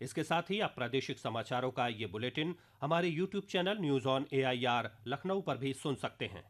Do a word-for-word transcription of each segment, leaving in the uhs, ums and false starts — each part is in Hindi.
इसके साथ ही आप प्रादेशिक समाचारों का ये बुलेटिन हमारे YouTube channel news on A I R Lucknow पर भी सुन सकते हैं।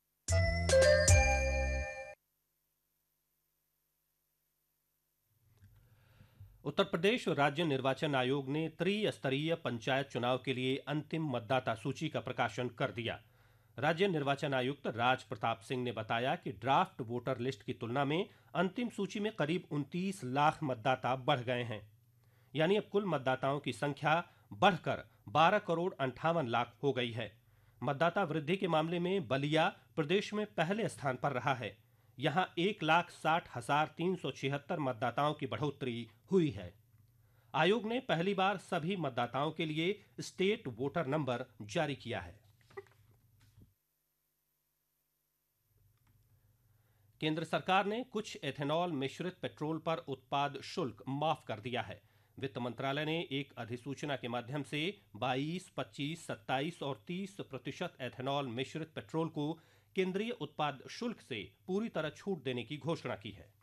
उत्तर प्रदेश राज्य निर्वाचन आयोग ने त्रिस्तरीय पंचायत चुनाव के लिए अंतिम मतदाता सूची का प्रकाशन कर दिया। राज्य निर्वाचन आयुक्त राज प्रताप सिंह ने बताया कि ड्राफ्ट वोटर लिस्ट की तुलना में अंतिम सूची में करीब उनतीस लाख मतदाता बढ़ गए हैं। यानी अब कुल मतदाताओं की संख्या बढ़कर बारह करोड़ अंठावन लाख हो गई है। मतदाता वृद्धि के मामले में बलिया प्रदेश में पहले स्थान पर रहा है। यहां एक लाख साठ हजार तीन सौ छिहत्तर मतदाताओं की बढ़ोतरी हुई है। आयोग ने पहली बार सभी मतदाताओं के लिए स्टेट वोटर नंबर जारी किया है। केंद्र सरकार ने कुछ एथेनॉल मिश्रित पेट्रोल पर उत्पाद शुल्क माफ कर दिया है। वित्त मंत्रालय ने एक अधिसूचना के माध्यम से बाईस, पच्चीस, सत्ताईस और तीस प्रतिशत एथेनॉल मिश्रित पेट्रोल को केंद्रीय उत्पाद शुल्क से पूरी तरह छूट देने की घोषणा की है।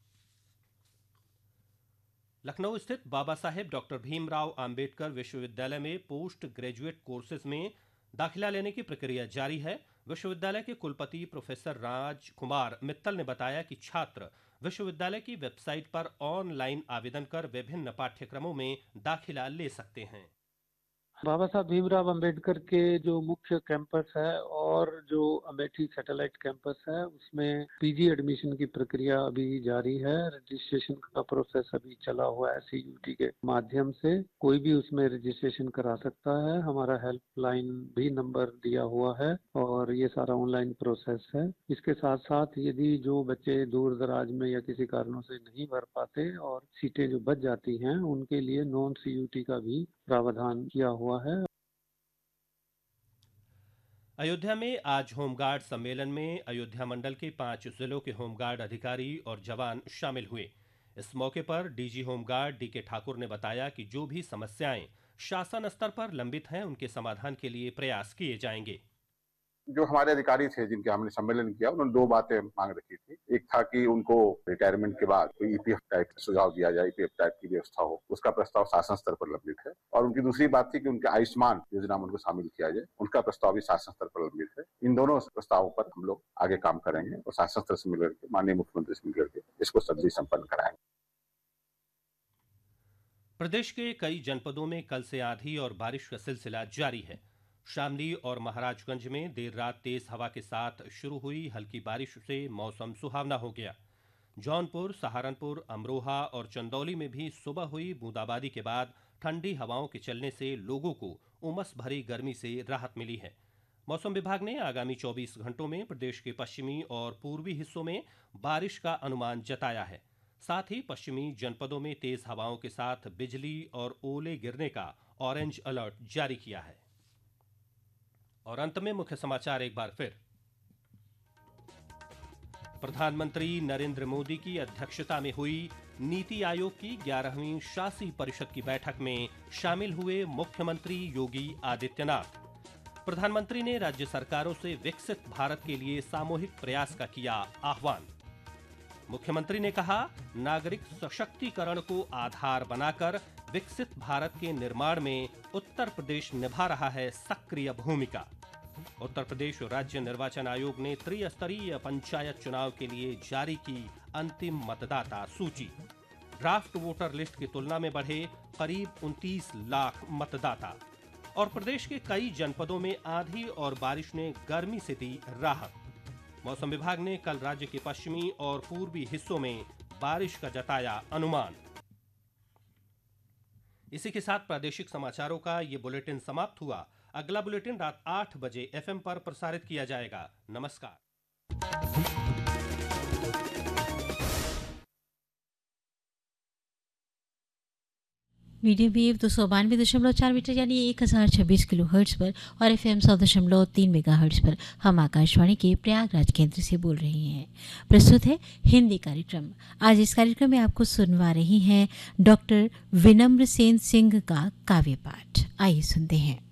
लखनऊ स्थित बाबा साहेब डॉक्टर भीमराव अंबेडकर विश्वविद्यालय में पोस्ट ग्रेजुएट कोर्सेज में दाखिला लेने की प्रक्रिया जारी है। विश्वविद्यालय के कुलपति प्रोफेसर राज कुमार मित्तल ने बताया कि छात्र विश्वविद्यालय की वेबसाइट पर ऑनलाइन आवेदन कर विभिन्न पाठ्यक्रमों में दाखिला ले सकते हैं। बाबा साहब भीमराव अंबेडकर के जो मुख्य कैंपस है और जो अमेठी सैटेलाइट कैंपस है उसमें पीजी एडमिशन की प्रक्रिया अभी जारी है। रजिस्ट्रेशन का प्रोसेस अभी चला हुआ है। सीयूटी के माध्यम से कोई भी उसमें रजिस्ट्रेशन करा सकता है। हमारा हेल्पलाइन भी नंबर दिया हुआ है और ये सारा ऑनलाइन प्रोसेस है। इसके साथ साथ यदि जो बच्चे दूर दराज में या किसी कारणों से नहीं भर पाते और सीटें जो बच जाती हैं उनके लिए नॉन सीयूटी का भी प्रावधान किया हुआ है। अयोध्या में आज होमगार्ड सम्मेलन में अयोध्या मंडल के पांच जिलों के होमगार्ड अधिकारी और जवान शामिल हुए। इस मौके पर डीजी होमगार्ड डी के ठाकुर ने बताया कि जो भी समस्याएं शासन स्तर पर लंबित हैं उनके समाधान के लिए प्रयास किए जाएंगे। जो हमारे अधिकारी थे जिनके हमने सम्मेलन किया उन्होंने दो बातें मांग रखी थी। एक था कि उनको रिटायरमेंट के बाद कोई ईपीएफ टाइप सुझाव दिया जाए, ईपीएफ टाइप की व्यवस्था हो, उसका प्रस्ताव शासन स्तर पर लंबित है। और उनकी दूसरी बात थी कि उनके आयुष्मान योजना में उनको शामिल किया जाए, उनका प्रस्ताव भी शासन स्तर पर लंबित है। इन दोनों प्रस्तावों पर हम लोग आगे काम करेंगे और शासन स्तर से मिलकर के माननीय मुख्यमंत्री से मिलकर के इसको सब्जी संपन्न कराएंगे। प्रदेश के कई जनपदों में कल से आंधी और बारिश का सिलसिला जारी है। शामली और महाराजगंज में देर रात तेज हवा के साथ शुरू हुई हल्की बारिश से मौसम सुहावना हो गया। जौनपुर, सहारनपुर, अमरोहा और चंदौली में भी सुबह हुई बूंदाबांदी के बाद ठंडी हवाओं के चलने से लोगों को उमस भरी गर्मी से राहत मिली है। मौसम विभाग ने आगामी चौबीस घंटों में प्रदेश के पश्चिमी और पूर्वी हिस्सों में बारिश का अनुमान जताया है। साथ ही पश्चिमी जनपदों में तेज हवाओं के साथ बिजली और ओले गिरने का ऑरेंज अलर्ट जारी किया है। और अंत में मुख्य समाचार एक बार फिर। प्रधानमंत्री नरेंद्र मोदी की अध्यक्षता में हुई नीति आयोग की ग्यारहवीं शासी परिषद की बैठक में शामिल हुए मुख्यमंत्री योगी आदित्यनाथ। प्रधानमंत्री ने राज्य सरकारों से विकसित भारत के लिए सामूहिक प्रयास का किया आह्वान। मुख्यमंत्री ने कहा, नागरिक सशक्तिकरण को आधार बनाकर विकसित भारत के निर्माण में उत्तर प्रदेश निभा रहा है सक्रिय भूमिका। उत्तर प्रदेश राज्य निर्वाचन आयोग ने त्रिस्तरीय पंचायत चुनाव के लिए जारी की अंतिम मतदाता सूची। ड्राफ्ट वोटर लिस्ट की तुलना में बढ़े करीब उनतीस लाख मतदाता। और प्रदेश के कई जनपदों में आंधी और बारिश ने गर्मी से दी राहत। मौसम विभाग ने कल राज्य के पश्चिमी और पूर्वी हिस्सों में बारिश का जताया अनुमान। इसी के साथ प्रादेशिक समाचारों का ये बुलेटिन समाप्त हुआ। अगला बुलेटिन रात आठ बजे एफएम पर प्रसारित किया जाएगा। नमस्कार। मीडियम वेव दो सौ बानवे दशमलव चार मीटर यानी एक हजार छब्बीस किलो हर्ट्ज पर और एफ एम सौ दशमलव तीन मेगा हर्ट्ज पर हम आकाशवाणी के प्रयागराज केंद्र से बोल रहे हैं। प्रस्तुत है हिंदी कार्यक्रम। आज इस कार्यक्रम में आपको सुनवा रही हैं डॉक्टर विनम्र सेन सिंह का काव्य पाठ। आइए सुनते हैं।